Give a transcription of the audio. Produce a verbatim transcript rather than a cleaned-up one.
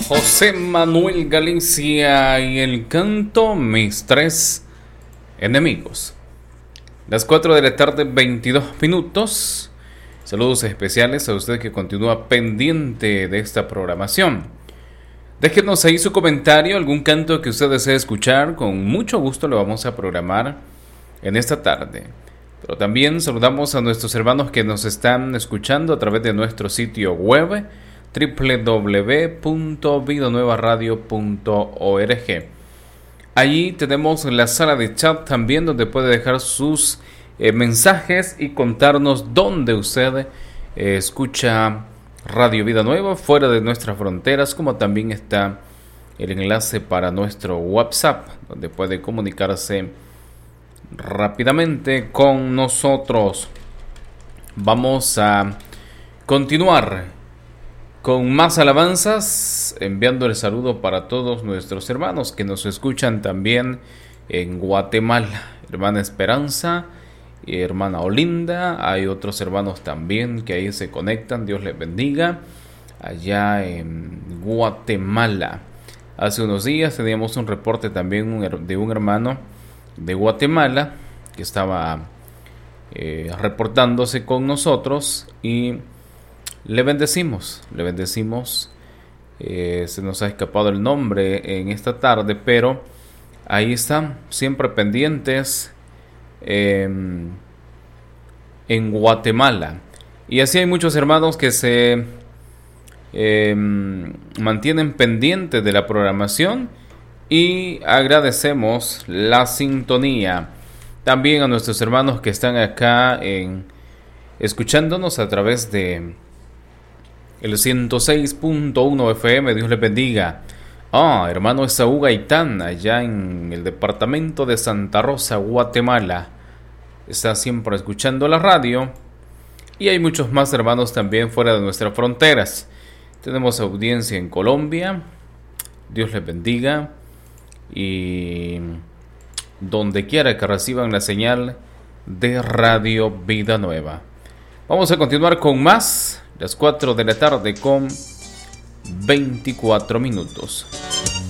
José Manuel Galicia y el canto Mis Tres Enemigos. Las cuatro de la tarde, veintidós minutos. Saludos especiales a usted que continúa pendiente de esta programación. Déjenos ahí su comentario, algún canto que usted desee escuchar. Con mucho gusto lo vamos a programar en esta tarde. Pero también saludamos a nuestros hermanos que nos están escuchando a través de nuestro sitio web doble u doble u doble u punto vida nueva radio punto org. Allí tenemos la sala de chat también, donde puede dejar sus eh, mensajes y contarnos dónde usted eh, escucha Radio Vida Nueva fuera de nuestras fronteras, como también está el enlace para nuestro WhatsApp, donde puede comunicarse rápidamente con nosotros. Vamos a continuar con más alabanzas, enviando el saludo para todos nuestros hermanos que nos escuchan también en Guatemala. Hermana Esperanza y hermana Olinda, hay otros hermanos también que ahí se conectan, Dios les bendiga, allá en Guatemala. Hace unos días teníamos un reporte también de un hermano de Guatemala que estaba eh, reportándose con nosotros y le bendecimos, le bendecimos. Eh, se nos ha escapado el nombre en esta tarde, pero ahí están, siempre pendientes eh, en Guatemala. Y así hay muchos hermanos que se eh, mantienen pendientes de la programación y agradecemos la sintonía. También a nuestros hermanos que están acá en, escuchándonos a través de el ciento seis punto uno F M, Dios les bendiga. Ah, hermano Esaú Gaitán, allá en el departamento de Santa Rosa, Guatemala, está siempre escuchando la radio. Y hay muchos más hermanos también fuera de nuestras fronteras. Tenemos audiencia en Colombia, Dios les bendiga. Y donde quiera que reciban la señal de Radio Vida Nueva. Vamos a continuar con más. Las cuatro de la tarde con veinticuatro minutos.